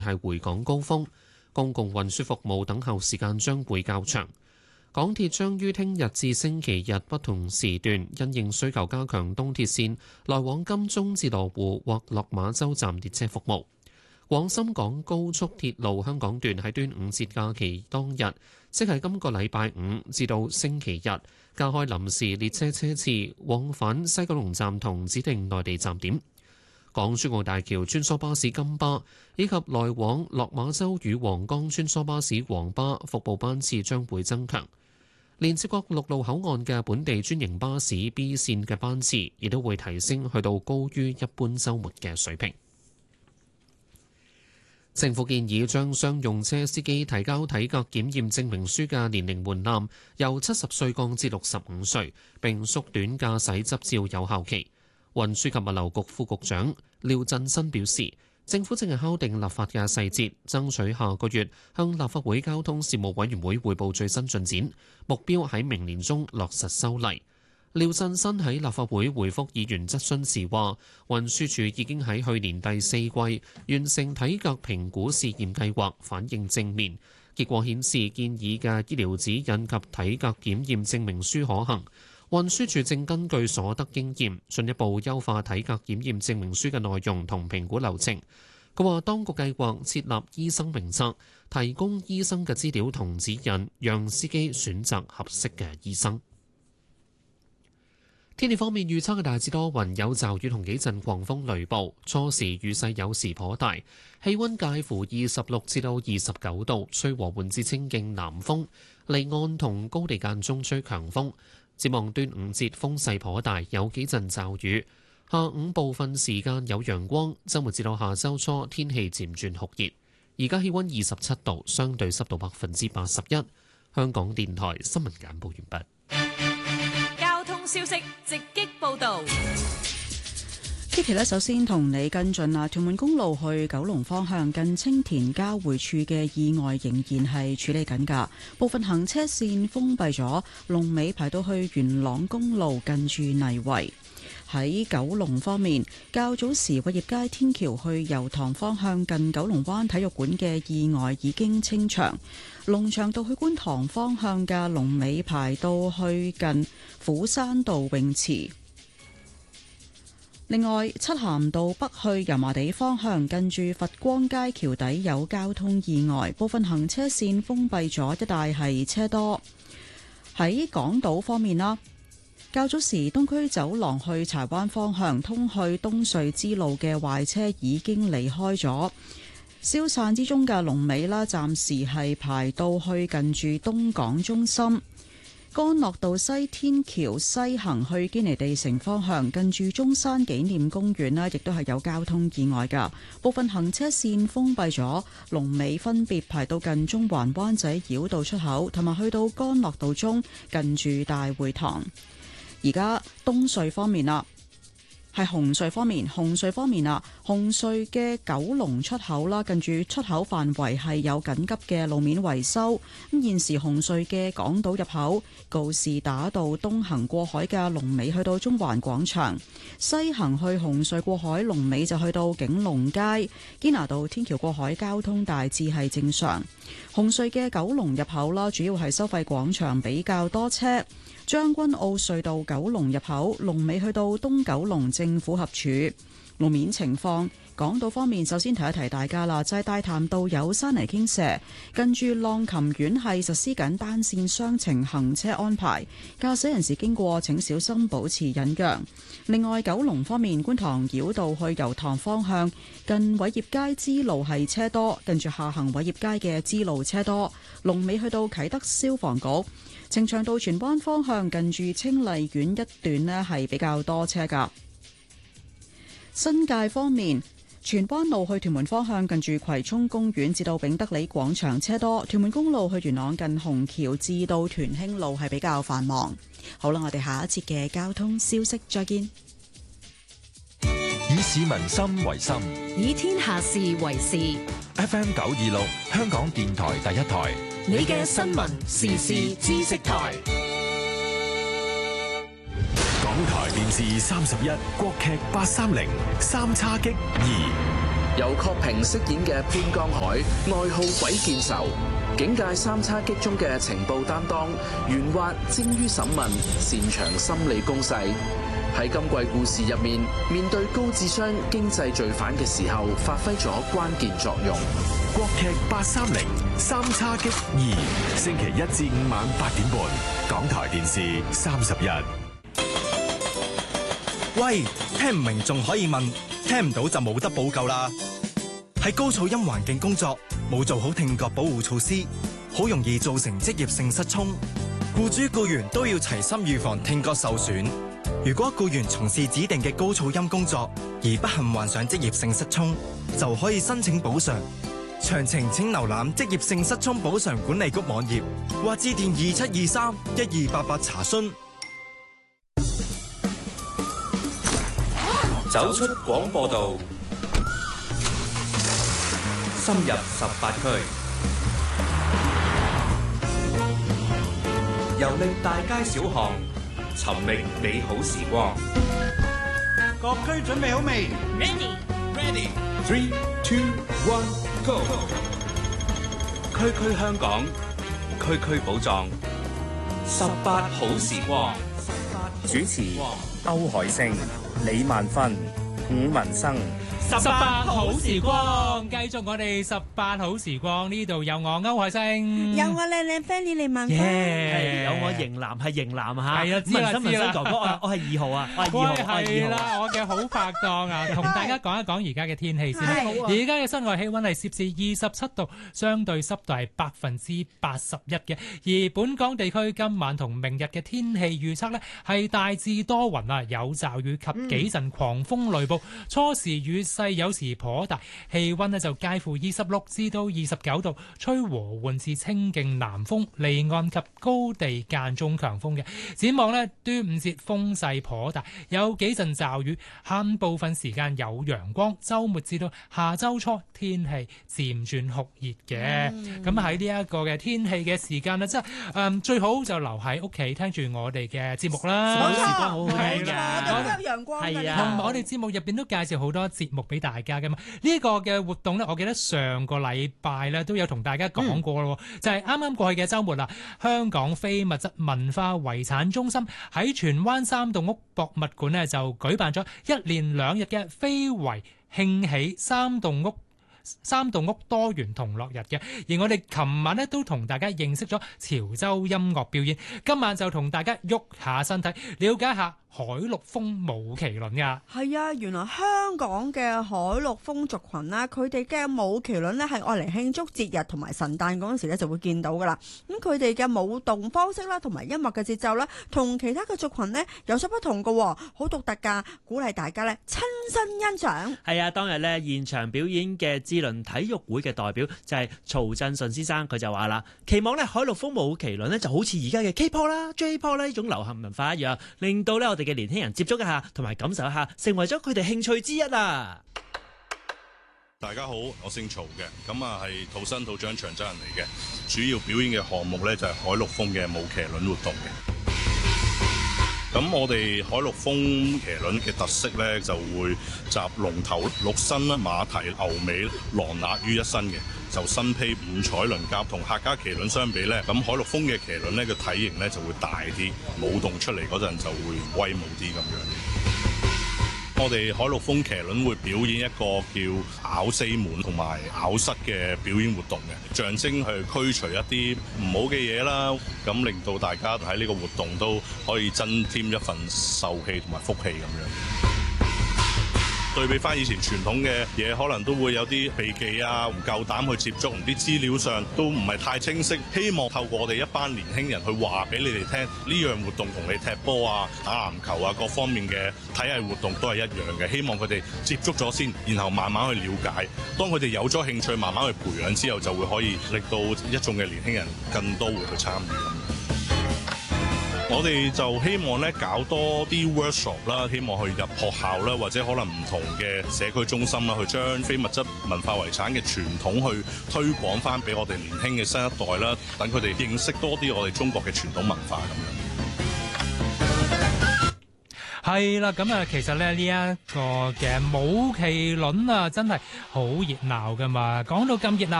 係回港高峰，公共運輸服務等候時間將會較長。港鐵將於聽日至星期日不同時段因應需求加強東鐵線來往金鐘至羅湖或落馬洲站列車服務。廣深港高速鐵路香港段喺端午節假期當日，即係今個禮拜五至到星期日，加開臨時列車車次往返西九龍站同指定內地站點。港珠澳大橋穿梭巴士金巴以及來往落馬洲與皇崗穿梭巴士黃巴服務班次將會增強。連接各陸路口岸嘅本地專營巴士 B 線嘅班次亦都會提升去到高於一般週末嘅水平。政府建議將商用車司機提交體格檢驗證明書嘅年齡門檻由70歲降至65歲，並縮短駕駛執照有效期。運輸及物流局副局長廖振新表示，政府正係敲定立法嘅細節，爭取下個月向立法會交通事務委員會匯報最新進展，目標喺明年中落實修例。廖振新喺立法會回覆議員質詢時話，運輸署已經喺去年第四季完成體格評估試驗計劃，反應正面，結果顯示建議嘅醫療指引及體格檢驗證明書可行。運輸署正根據所得經驗，進一步優化體格檢驗證明書嘅內容同評估流程。佢話，當局計劃設立醫生名冊，提供醫生嘅資料同指引，讓司機選擇合適嘅醫生。天氣方面，預測嘅大致多雲，有驟雨同幾陣狂風雷暴，初時雨勢有時頗大，氣溫介乎26至到29度，吹和緩至清勁南風，離岸同高地間中吹強風。展望端午節風勢頗大，有幾陣驟雨。下午部分時間有陽光，週末至到下週初天氣漸轉酷熱。而家氣溫27度，相對濕度81%。香港電台新聞簡報完畢。 交通消息直擊報導。 Kitty 呢，首先同你跟進啊，屯門公路去九龍方向近青田交匯處嘅意外仍然係處理緊㗎，部分行車線封閉咗，龍尾排到去元朗公路近住泥圍。喺九龍方面，較早時偉業街天橋去油塘方向近九龍灣體育館嘅意外已經清場，龍翔道去觀塘方向嘅龍尾排到去近虎山道泳池。另外，漆咸道北去油麻地方向近住佛光街橋底有交通意外，部分行車線封閉咗，一帶係車多。喺港島方面啦，較早時東區走廊去柴灣方向通去東隧支路嘅壞車已經離開咗，消散之中嘅龍尾啦，暫時係排到去近住東港中心。干諾道西天橋西行去堅尼地城方向，近住中山紀念公園啦，亦都係有交通意外㗎，部分行車線封閉咗，龍尾分別排到近中環灣仔繞道出口，同埋去到干諾道中近住大會堂。而家東隧方面啦，係紅隧方面，紅隧嘅九龍出口啦，近住出口範圍係有緊急嘅路面維修。咁現時紅隧嘅港島入口告士打道東行過海嘅龍尾去到中環廣場，西行去紅隧過海龍尾就去到景隆街。堅拿道天橋過海交通大致係正常。紅隧嘅九龍入口啦，主要係收費廣場比較多車。將軍澳隧道九龍入口龍尾去到東九龍政府合署。路面情況，港島方面，首先提一提大家啦，就係大潭道有山泥傾瀉，近住浪琴苑係實施緊單線雙程行車安排，駕駛人士經過請小心保持忍讓。另外，九龍方面，觀塘繞道去油塘方向近偉業街支路係車多，近住下行偉業街嘅支路車多，龍尾去到啟德消防局。呈祥道荃灣方向近住清麗苑一段呢係比較多車㗎。新界方面，荃灣路去屯門方向近住葵涌公園至到炳德里廣場車多，屯門公路去元朗近虹橋至到屯興路係比較繁忙。好啦，我哋下一節嘅交通消息再見。 以市民心為心， 以天下事為事。 FM 926，香港電台第一台， 你嘅新聞時事知識台。 港台電視31，國劇830，三叉戟2。 由郝平飾演嘅潘江海，外號鬼見愁，警界三叉戟中嘅情報擔當，圓滑精於審問，擅長心理攻勢。喺今季故事入面，面對高智商經濟罪犯嘅時候，發揮咗關鍵作用。 國劇830三叉戟2，星期1至5晚8點半，港台電視31。 喂，聽唔明仲可以問，聽唔到就冇得補救啦。喺高噪音環境工作，冇做好聽覺保護措施，好容易造成職業性失聰。僱主僱員都要齊心預防聽覺受損。如果僱員從事指定嘅高噪音工作而不幸患上職業性失聰，就可以申請補償。詳情請瀏覽職業性失聰補償管理局網頁，或致電2723-1288查詢。 走出廣播道，深入18區，遊歷大街小巷，尋覓美好時光。 各區準備好未 Ready ？3、2、1。Go！ 區區香港，區區寶藏，18好時光。 主持歐海星、李萬芬、伍文生。 18好時光，繼續我哋18好時光，呢度有我歐海星， 有我靚靚 Fanny 李萬芬， 有我型男係型男嚇， 係啊，知啦知啦， 哥哥我係2號啊，我係2號， 係啦，我嘅好拍檔啊，同大家講一講而家嘅天氣先啦。而家嘅室外氣溫係攝氏27度，相對濕度係81%嘅。而本港地區今晚同明日嘅天氣預測呢係大致多雲啊，有驟雨及幾陣狂風雷暴，初時雨勢有時頗大，氣溫呢就介乎26至到29度，吹和緩至清勁南風，離岸及高地間中強風嘅。展望呢，端午節風勢頗大，有幾陣驟雨，下午部分時間有陽光，週末至到下週初天氣漸轉酷熱嘅。咁喺呢一個嘅天氣嘅時間呢，即係最好就留喺屋企聽住我哋嘅節目啦。 冇錯， 時光好好係㗎， 我哋有陽光㗎。 同埋我哋節目入邊都介紹好多節目俾大家噶嘛。呢個嘅活動呢，我記得上個禮拜咧都有同大家講過咯，就係啱啱過去嘅週末啦。香港非物質文化遺產中心喺荃灣三棟屋博物館呢，就舉辦咗1連2日嘅非遺慶喜三棟屋多元同樂日嘅。而我哋琴晚呢，都同大家認識咗潮州音樂表演，今晚就同大家喐下身體，了解下海陸豐舞麒麟噶。 係啊，原來香港嘅海陸豐族群啦，佢哋嘅舞麒麟呢係愛嚟慶祝節日同埋神誕嗰陣時咧就會見到噶啦。咁佢哋嘅舞動方式啦，同埋音樂嘅節奏啦，同其他嘅族群呢有所不同噶，好獨特噶，鼓勵大家呢親身欣賞。 係啊，當日呢現場表演嘅智麟體育會嘅代表就係曹振順先生，佢就話啦，期望呢海陸豐舞麒麟呢就好似而家嘅 K-pop 啦、J-pop 啦呢種流行文化一樣，令到呢我哋嘅年輕人接觸一下，同埋感受一下，成為咗佢哋興趣之一啊！ 大家好，我姓曹嘅，咁啊係土生土長長洲人嚟嘅，主要表演嘅項目呢就係海陸豐嘅舞麒麟活動嘅。咁我哋海陸豐麒麟嘅特色呢，就會集龍頭、鹿身啦、馬蹄、牛尾、狼額於一身嘅，就身披五彩鱗甲，同客家麒麟相比呢，咁海陸豐嘅麒麟呢個體型呢就會大啲，舞動出嚟嗰陣就會威武啲咁樣。我哋海陸豐麒麟會表演一個叫咬四門同埋咬膝嘅表演活動嘅，象徵去驅除一啲唔好嘅嘢啦，咁令到大家喺呢個活動都可以增添一份壽氣同埋福氣咁樣。對比翻以前傳統嘅嘢，可能都會有啲避忌啊，唔夠膽去接觸，啲資料上都唔係太清晰。希望透過我哋一班年輕人去話俾你哋聽，呢樣活動同你踢波啊、打籃球啊各方面嘅體藝活動都係一樣嘅。希望佢哋接觸咗先，然後慢慢去了解。當佢哋有咗興趣，慢慢去培養之後，就會可以令到一眾嘅年輕人更多會去參與。我哋就希望咧搞多啲 workshop 啦，希望去入學校啦，或者可能唔同嘅社區中心啦，去將非物質文化遺產嘅傳統去推廣翻俾我哋年輕嘅新一代啦，等佢哋認識多啲我哋中國嘅傳統文化咁樣。 係啦，咁啊，其實咧呢一個嘅舞麒麟啊，真係好熱鬧噶嘛。講到咁熱鬧。